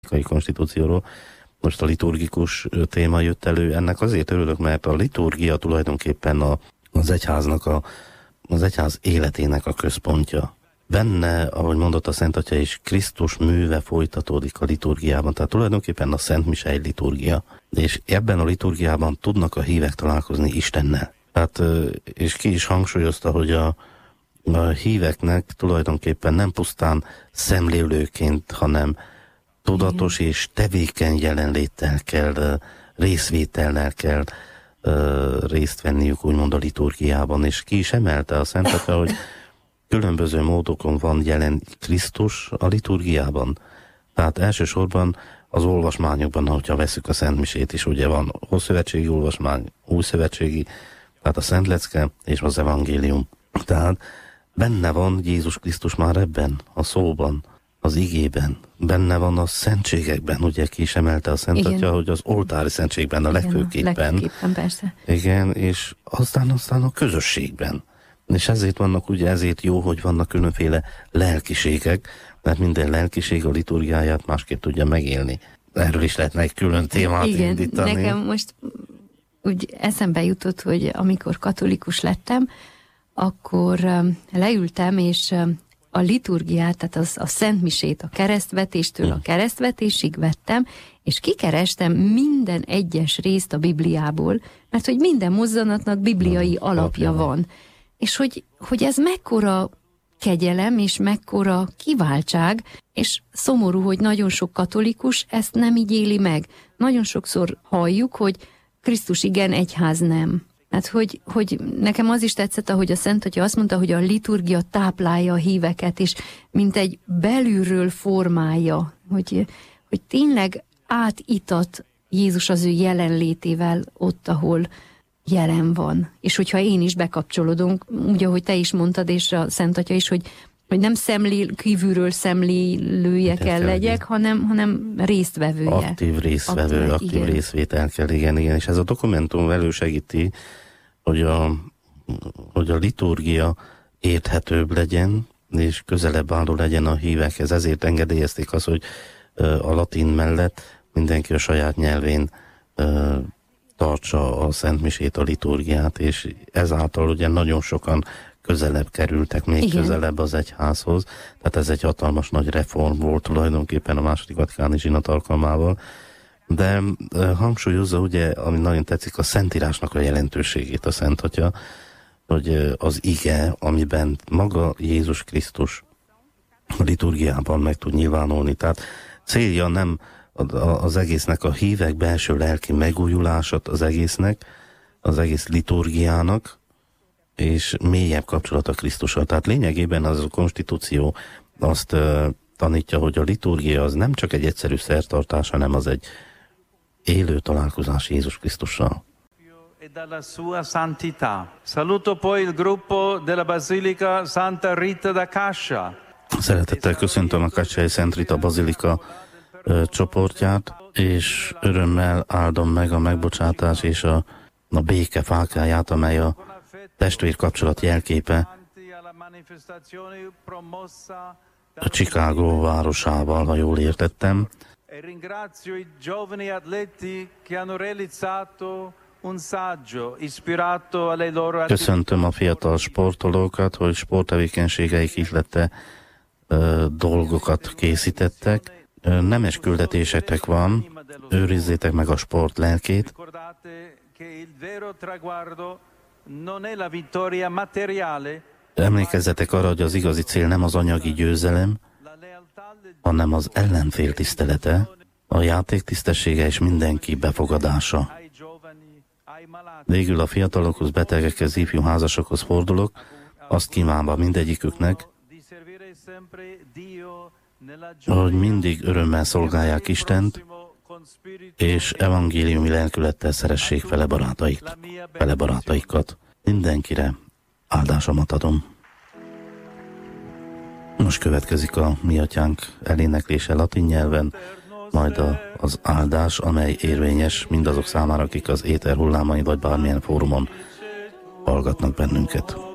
konstitúcióról. Most a liturgikus téma jött elő. Ennek azért örülök, mert a liturgia tulajdonképpen az egyháznak, az egyház életének a központja. Benne, ahogy mondott a Szent Atya is, Krisztus műve folytatódik a liturgiában. Tehát tulajdonképpen a Szent Mise egy liturgia. És ebben a liturgiában tudnak a hívek találkozni Istennel. Tehát, és ki is hangsúlyozta, hogy a híveknek tulajdonképpen nem pusztán szemlélőként, hanem tudatos és tevékeny jelenléttel kell, részvétellel kell részt venniük, úgymond a liturgiában. És ki is emelte a Szent Atya, hogy különböző módokon van jelen Krisztus a liturgiában. Tehát elsősorban az olvasmányokban, hogyha veszük a Szent Misét is, ugye van Ószövetségi olvasmány, Újszövetségi, tehát a Szent Lecke és az Evangélium. Tehát benne van Jézus Krisztus már ebben, a szóban, az igében, benne van a szentségekben, ugye ki is emelte a Szent Atya, hogy az oltári szentségben a legfőképpen. Persze. Igen, és aztán a közösségben. És ezért jó, hogy vannak különféle lelkiségek, mert minden lelkiség a liturgiáját másképp tudja megélni. Erről is lehetne egy külön témát indítani. Nekem most úgy eszembe jutott, hogy amikor katolikus lettem, akkor leültem, és a liturgiát, tehát a Szent Misét, a keresztvetéstől a keresztvetésig vettem, és kikerestem minden egyes részt a Bibliából, mert hogy minden mozzanatnak bibliai alapja van. És hogy ez mekkora kegyelem, és mekkora kiváltság, és szomorú, hogy nagyon sok katolikus ezt nem így éli meg. Nagyon sokszor halljuk, hogy Krisztus igen, egyház nem. Hát, hogy nekem az is tetszett, ahogy a Szent Atya azt mondta, hogy a liturgia táplálja a híveket, és mint egy belülről formálja, hogy tényleg átitat Jézus az ő jelenlétével ott, ahol jelen van. És hogyha én is bekapcsolódunk, úgy, ahogy te is mondtad, és a Szent Atya is, hogy nem kívülről szemlélője kell legyek, hanem résztvevője. Aktív résztvevő, aktív részvétel kell, igen. És ez a dokumentum elősegíti, hogy a liturgia érthetőbb legyen, és közelebb álló legyen a hívekhez. Ezért engedélyezték azt, hogy a latin mellett mindenki a saját nyelvén tartsa a Szent Misét, a liturgiát, és ezáltal ugye nagyon sokan közelebb kerültek, még közelebb az egyházhoz. Tehát ez egy hatalmas nagy reform volt tulajdonképpen a második vatikáni zsinat alkalmával. De hangsúlyozza ugye, ami nagyon tetszik, a Szentírásnak a jelentőségét a Szent Atya, hogy az ige, amiben maga Jézus Krisztus a liturgiában meg tud nyilvánulni. Tehát célja nem az egésznek a hívek belső lelki megújulását az egésznek, az egész liturgiának, és mélyebb kapcsolat a Krisztussal. Tehát lényegében az a konstitúció azt tanítja, hogy a liturgia az nem csak egy egyszerű szertartás, hanem az egy élő találkozás Jézus Krisztussal. E dalla sua santità. Saluto poi il gruppo della Basilica Santa Rita da Cascia. Szeretettel köszöntöm a Casciai Szent Rita Bazilika csoportját, és örömmel áldom meg a megbocsátás és a béke fákjáját, amely a testvér kapcsolat jelképe a Chicago városával, ha jól értettem. Köszöntöm a fiatal sportolókat, hogy sporttevékenységeik ihlette dolgokat készítettek. Nemes küldetésetek van, őrizzétek meg a sport lelkét. Emlékezzetek arra, hogy az igazi cél nem az anyagi győzelem, hanem az ellenfél tisztelete, a játék tisztessége és mindenki befogadása. Végül a fiatalokhoz, betegekhez, ifjú házasokhoz fordulok, azt kívánva mindegyiküknek, hogy mindig örömmel szolgálják Istent, és evangéliumi lelkülettel szeressék fele barátaikat. Mindenkire áldásomat adom. Most következik a Mi Atyánk eléneklése latin nyelven, majd az áldás, amely érvényes mindazok számára, akik az éter hullámain vagy bármilyen fórumon hallgatnak bennünket.